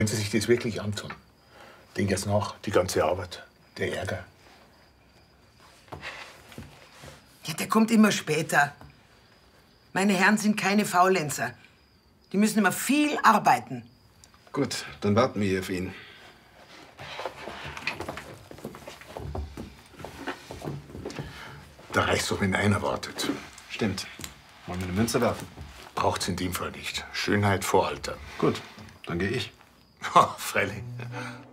Wenn Sie sich das wirklich antun, denken jetzt nach, die ganze Arbeit, der Ärger. Ja, der kommt immer später. Meine Herren sind keine Faulenzer. Die müssen immer viel arbeiten. Gut, dann warten wir hier auf ihn. Da reicht's doch, wenn einer wartet. Stimmt. Wollen wir eine Münze werfen? Braucht's in dem Fall nicht. Schönheit vor Alter. Gut, dann gehe ich. Freilich.